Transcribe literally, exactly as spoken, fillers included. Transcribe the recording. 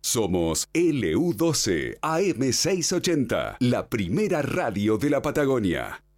Somos L U doce A M seiscientos ochenta, la primera radio de la Patagonia.